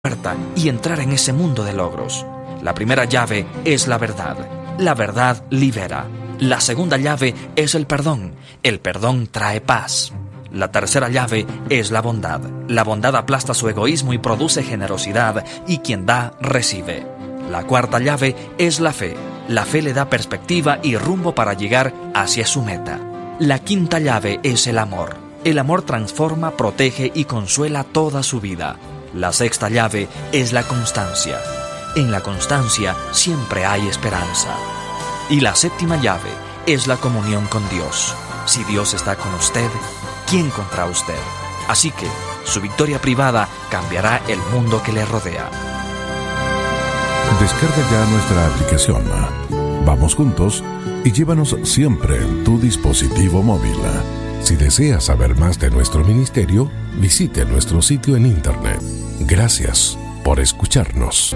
puerta y entrar en ese mundo de logros. La primera llave es la verdad. La verdad libera. La segunda llave es el perdón. El perdón trae paz. La tercera llave es la bondad. La bondad aplasta su egoísmo y produce generosidad, y quien da, recibe. La cuarta llave es la fe. La fe le da perspectiva y rumbo para llegar hacia su meta. La quinta llave es el amor. El amor transforma, protege y consuela toda su vida. La sexta llave es la constancia. En la constancia siempre hay esperanza. Y la séptima llave es la comunión con Dios. Si Dios está con usted, ¿quién contra usted? Así que su victoria privada cambiará el mundo que le rodea. Descarga ya nuestra aplicación. Vamos juntos y llévanos siempre en tu dispositivo móvil. Si deseas saber más de nuestro ministerio, visite nuestro sitio en internet. Gracias por escucharnos.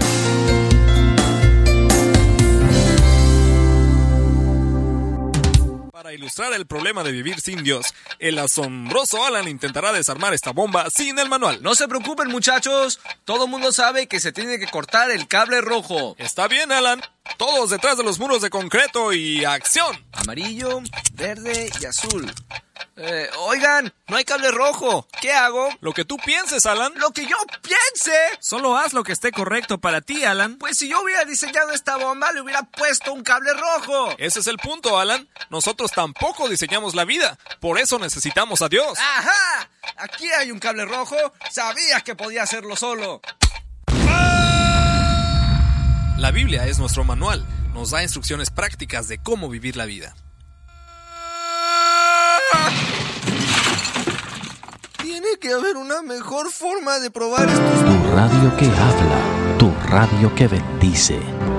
Para ilustrar el problema de vivir sin Dios, el asombroso Alan intentará desarmar esta bomba sin el manual. No se preocupen, muchachos. Todo mundo sabe que se tiene que cortar el cable rojo. Está bien, Alan. Todos detrás de los muros de concreto y ¡acción! Amarillo, verde y azul. Oigan, no hay cable rojo. ¿Qué hago? Lo que tú pienses, Alan. ¡Lo que yo piense! Solo haz lo que esté correcto para ti, Alan. Pues si yo hubiera diseñado esta bomba, le hubiera puesto un cable rojo. Ese es el punto, Alan. Nosotros tampoco diseñamos la vida. Por eso necesitamos a Dios. ¡Ajá! Aquí hay un cable rojo. Sabías que podía hacerlo solo. La Biblia es nuestro manual. Nos da instrucciones prácticas de cómo vivir la vida. Tiene que haber una mejor forma de probar estos... Tu radio que habla, tu radio que bendice.